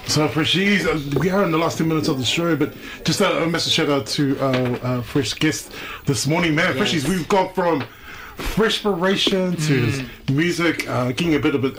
So Freshies, we are in the last 10 minutes of the show, but just a massive shout out to our fresh guest this morning, man. Yes. Freshies, we've gone from Freshpiration to his music, getting a bit of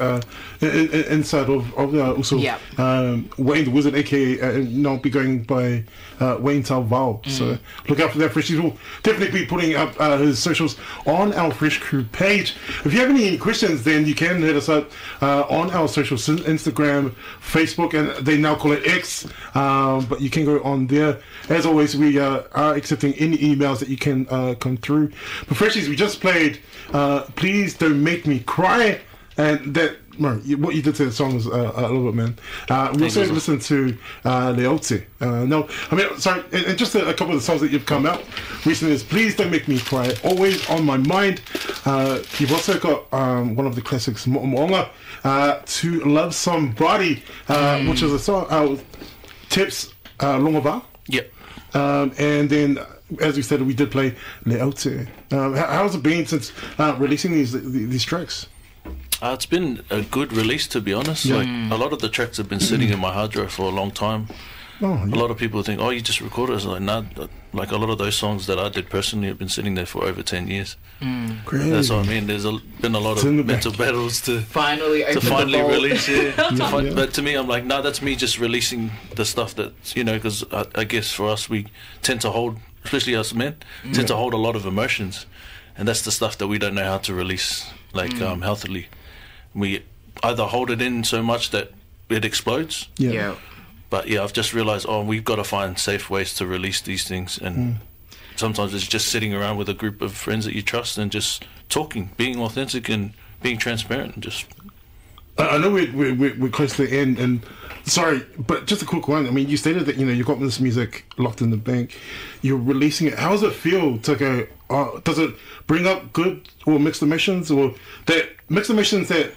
inside of also Wayne the Wizard, aka now be going by Wayne Talval. So look out for that. Freshies will definitely be putting up his socials on our Fresh Crew page. If you have any questions, then you can hit us up on our socials, Instagram, Facebook, and they now call it X, but you can go on there. As always, we are accepting any emails that you can come through. But Freshies, we just played Please Don't Make Me Cry, and that what you did to the song was a little bit, man. We also listened to Leote. No, I mean, sorry, and just a couple of the songs that you've come out recently is Please Don't Make Me Cry, Always on My Mind. You've also got one of the classics, Mo'onga, To Love Somebody, which is a song, Tips Longova. Yep. And then, as we said, we did play Leote. How's it been since releasing these tracks? It's been a good release, to be honest. Like a lot of the tracks have been sitting in my hard drive for a long time. A lot of people think, "Oh, you just recorded it." It's like, nah, like a lot of those songs that I did personally have been sitting there for over 10 years. Crazy. That's what I mean. There's been a lot of mental battles to finally release it. But to me, I'm like, nah, that's me just releasing the stuff that, because I guess for us, we tend to hold, especially us men, tend to hold a lot of emotions, and that's the stuff that we don't know how to release, like healthily. We either hold it in so much that it explodes. But I've just realized, we've got to find safe ways to release these things, and sometimes it's just sitting around with a group of friends that you trust and just talking, being authentic and being transparent, and just. I know we're close to the end, and sorry, but just a quick one. I mean, you stated that you got this music locked in the bank. You're releasing it. How does it feel to go? Does it bring up good or mixed emotions, or that mixed emotions that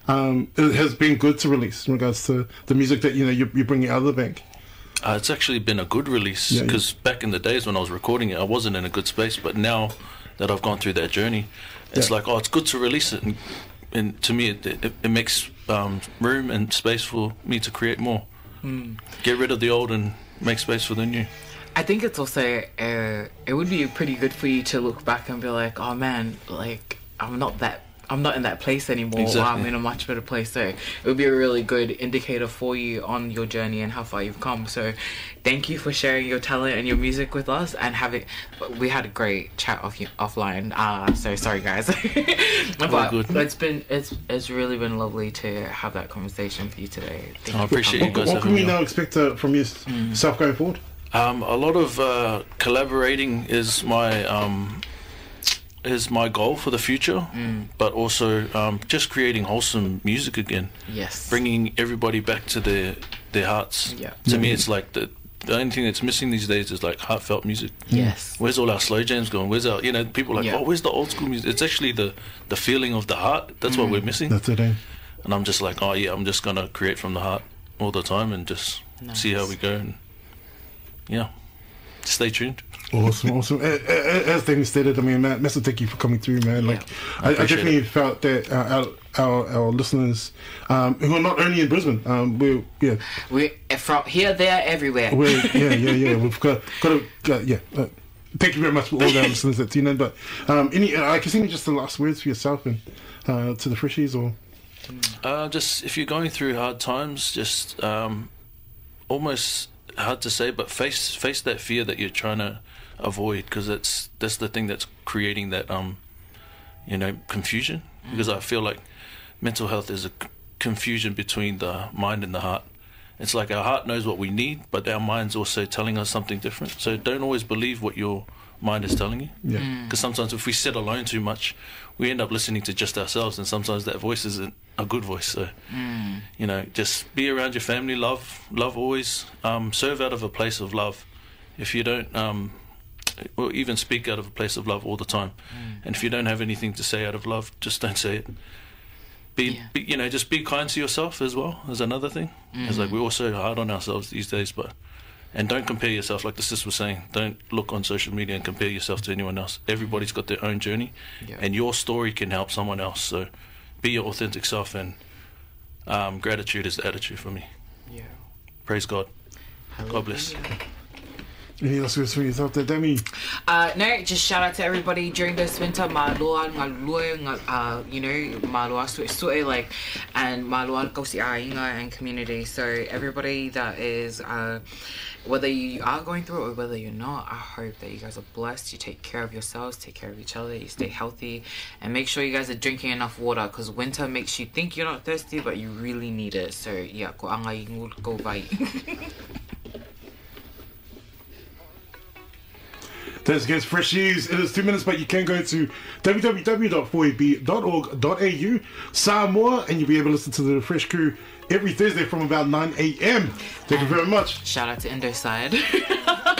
it has been good to release in regards to the music that you're bringing out of the bank? It's actually been a good release, because back in the days when I was recording it, I wasn't in a good space. But now that I've gone through that journey, it's like, it's good to release it, and to me, it makes room and space for me to create more. Get rid of the old and make space for the new. I think it's also it would be pretty good for you to look back and be like, oh man, like I'm not in that place anymore. Exactly. Or I'm in a much better place. So it would be a really good indicator for you on your journey and how far you've come. So thank you for sharing your talent and your music with us, and we had a great chat offline. So sorry guys. But it's really been lovely to have that conversation with you today. I appreciate you guys. What can we now expect from yourself going forward? A lot of collaborating is my goal for the future, but also just creating wholesome music again. Yes. Bringing everybody back to their hearts. Yeah. To me, it's like the only thing that's missing these days is like heartfelt music. Yes. Where's all our slow jams going? Where's our, people are like, where's the old school music? It's actually the feeling of the heart. That's what we're missing. That's it, eh? And I'm just like, I'm just going to create from the heart all the time and just see how we go. And stay tuned. Awesome. As Damien stated, I mean, massive thank you for coming through, man. Like, I definitely felt that our listeners, who are not only in Brisbane, we're from here, there, everywhere. We've got to. Thank you very much for all our listeners that tune in. But I guess any just the last words for yourself and to the Freshies, or just if you're going through hard times, just almost hard to say, but face that fear that you're trying to avoid, because that's the thing that's creating that confusion. Because I feel like mental health is a confusion between the mind and the heart. It's like our heart knows what we need, but our mind's also telling us something different. So don't always believe what your mind is telling you. Because sometimes if we sit alone too much, we end up listening to just ourselves, and sometimes that voice isn't a good voice. So just be around your family, love always, serve out of a place of love. If you don't or even speak out of a place of love all the time, and if you don't have anything to say out of love, just don't say it. Just be kind to yourself as well, as another thing. It's like we're all so hard on ourselves these days, and don't compare yourself, like the sis was saying. Don't look on social media and compare yourself to anyone else. Everybody's got their own journey, and your story can help someone else. So be your authentic self, and gratitude is the attitude for me. praise God. God bless. Any last words from yourself there, Demi? No, just shout out to everybody during this winter. Malua, you know, malua su'e like, and malua ko si ainga and community. So everybody that is, whether you are going through it or whether you're not, I hope that you guys are blessed. You take care of yourselves, take care of each other, you stay healthy, and make sure you guys are drinking enough water, because winter makes you think you're not thirsty, but you really need it. So yeah, ko anga ingul ko vai. There's against Fresh News. It is 2 minutes, but you can go to www.4ab.org.au Samoa, and you'll be able to listen to the Fresh Crew every Thursday from about 9 a.m. Thank you very much. Shout out to Indoside.